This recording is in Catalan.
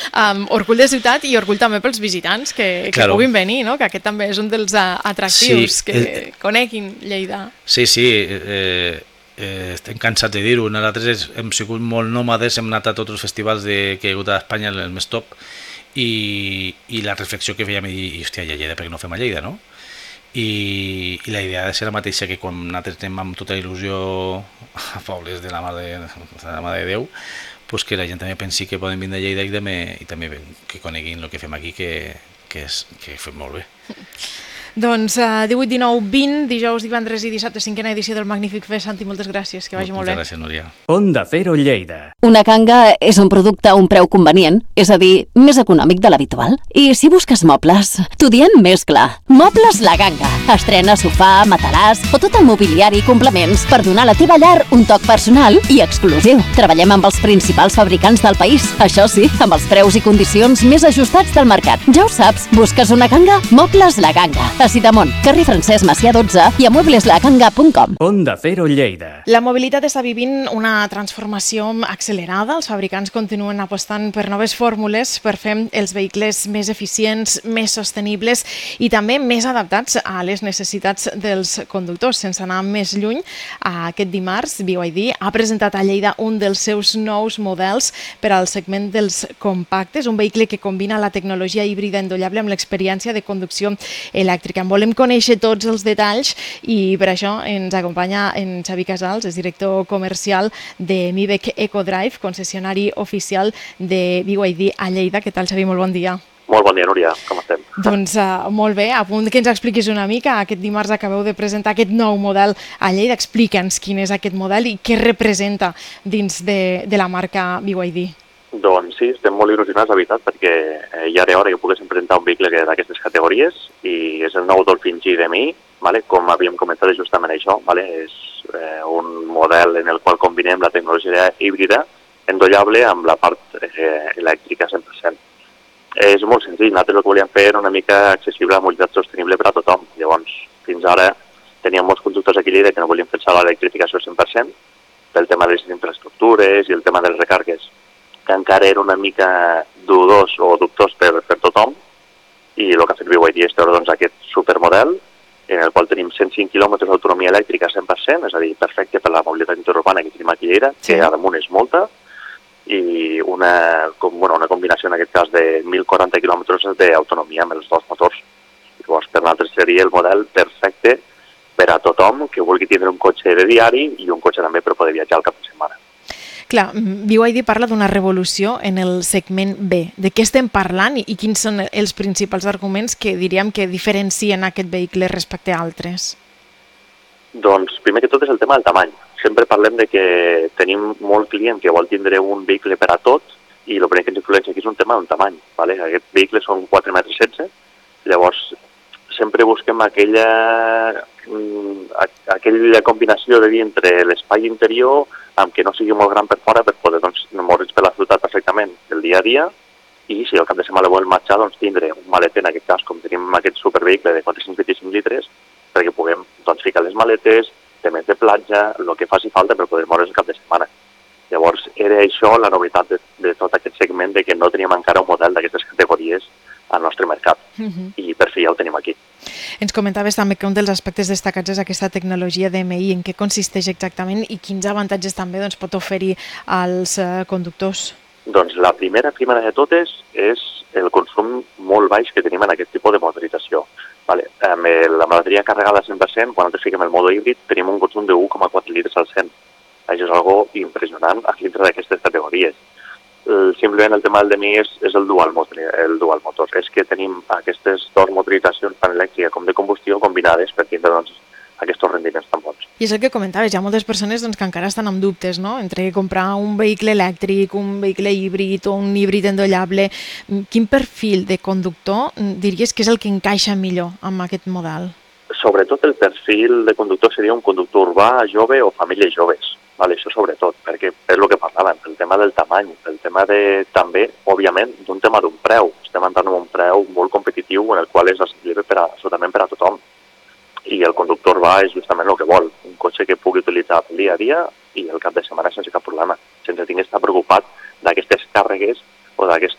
orgull de ciutat i orgull també pels visitants que puguin venir, no? Que aquest també és un dels atractius, que coneguin Lleida. Sí, estem cansats de dir-ho. Nosaltres hem sigut molt nòmades, hem anat a tots els festivals que hi ha hagut a Espanya, el més top, i la reflexió que fèiem i hòstia, Lleida, perquè no fem a Lleida, no? I la idea de ser la mateixa que quan nosaltres anem amb tota il·lusió a pobles de la mà de Déu, pues que la gent també pensi que poden vindre a Lleida i també que coneguin el que fem aquí, que fem molt bé. Doncs 18, 19, 20, dijous, divendres i dissabte, 5a edició del Magnífic Fest. Santi, moltes gràcies, que vagi molt bé. Moltes gràcies, Núria. Onda Cero Lleida. Una canga és un producte a un preu convenient, és a dir, més econòmic de l'habitual. I si busques mobles, t'ho diem més clar. Mobles La Ganga. Estrena sofà, matalàs o tot el mobiliari i complements per donar a la teva llar un toc personal i exclusiu. Treballem amb els principals fabricants del país. Això sí, amb els preus i condicions més ajustats del mercat. Ja ho saps, busques una canga? Mobles La Ganga. A Sidamont, carrer Francesc Macià 12 i a muebleslaganga.com. Onda Cero Lleida. La mobilitat està vivint una transformació accelerada. Els fabricants continuen apostant per noves fórmules per fer els vehicles més eficients, més sostenibles i també més adaptats a les necessitats dels conductors. Sense anar més lluny, aquest dimarts BYD ha presentat a Lleida un dels seus nous models per al segment dels compactes, un vehicle que combina la tecnologia híbrida endollable amb l'experiència de conducció elèctrica. En volem conèixer tots els detalls i per això ens acompanya en Xavi Casals, és director comercial de Mivec EcoDrive, concessionari oficial de BYD a Lleida. Què tal, Xavi? Molt bon dia. Molt bon dia, Núria. Com estem? Doncs molt bé, a punt que ens expliquis una mica. Aquest dimarts acabeu de presentar aquest nou model a Lleida. Explica'ns quin és aquest model i què representa dins de la marca BYD. Doncs sí, estem molt il·lusionats, la veritat, perquè ja era hora que poguéssim presentar un vehicle d'aquestes categories i és el nou Dolphin G de mi, vale? Com havíem comentat justament això, vale? És un model en el qual combinem la tecnologia híbrida endollable amb la part elèctrica 100%. És molt senzill, nosaltres el que volíem fer era una mica accessible a la mobilitat sostenible per a tothom. Llavors, fins ara teníem molts conductors aquí a Lleida que no volien pensar en l'electrificació 100% pel tema de les infraestructures i el tema de les recargues, que encara era una mica dubtós per tothom, i el que ha fet BYD és treure aquest supermodel en el qual tenim 105 km d'autonomia elèctrica 100%, és a dir, perfecte per la mobilitat interurbana que tenim aquí a Lleida, que a damunt és molta, i una combinació en aquest cas de 1.040 km d'autonomia amb els dos motors. Llavors, per nosaltres seria el model perfecte per a tothom que vulgui tindre un cotxe de diari i un cotxe també per poder viatjar al cap de setmana. Clar, BYD parla d'una revolució en el segment B. De què estem parlant i quins són els principals arguments que diríem que diferencien aquest vehicle respecte a altres? Doncs, primer que tot és el tema del tamany. Sempre parlem de que tenim molt client que vol tindre un vehicle per a tot i el primer que ens influencia aquí és un tema d'un tamany. Vale? Aquest vehicle són 4,16 m, llavors sempre busquem aquella combinació de dir entre l'espai interior amb que no sigui molt gran per fora per poder moure'ns per la ciutat perfectament el dia a dia, i si al cap de setmana volem marxar, tindre un maleter, en aquest cas, com tenim aquest supervehicle de 425 litres, perquè puguem ficar les maletes, temes de platja, el que faci falta per poder moure's el cap de setmana. Llavors, era això la novetat de tot aquest segment, de que no teníem encara un model d'aquestes categories al nostre mercat, i per fi ja ho tenim aquí. Ens comentaves també que un dels aspectes destacats és aquesta tecnologia DMI. En què consisteix exactament i quins avantatges també pot oferir als conductors? Doncs la primera de totes és el consum molt baix que tenim en aquest tipus de motorització. Amb la bateria carregada al 100%, quan nosaltres fiquem el mode híbrid, tenim un consum de 1,4 litres al 100. Això és algo impressionant a dintre d'aquestes categories. Simplement el tema del DMI és el dual motor. És que tenim aquestes dues motoritzacions, tant elèctrica com de combustió, combinades per tindre aquests rendiments tan bons. I és el que comentaves, hi ha moltes persones que encara estan amb dubtes, no?, entre comprar un vehicle elèctric, un vehicle híbrid o un híbrid endollable. Quin perfil de conductor diries que és el que encaixa millor amb aquest model? Sobretot el perfil de conductor seria un conductor urbà, jove o famílies joves. Això sobretot, perquè és el que parlàvem, el tema del tamany, el tema també, òbviament, d'un tema d'un preu. Estem entrant en un preu molt competitiu en el qual és assequible absolutament per a tothom. I el conductor urbà és justament el que vol, un cotxe que pugui utilitzar el dia a dia i el cap de setmana sense cap problema, sense tenir d'estar preocupat d'aquestes càrregues o d'aquest